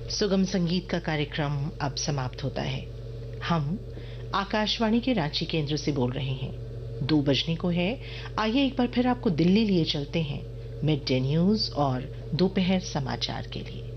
सुगम संगीत का कार्यक्रम अब समाप्त होता है। हम आकाशवाणी के रांची केंद्र से बोल रहे हैं। 2 बजने को है। आइए एक बार फिर आपको दिल्ली लिए चलते हैं मिड डे न्यूज और दोपहर समाचार के लिए।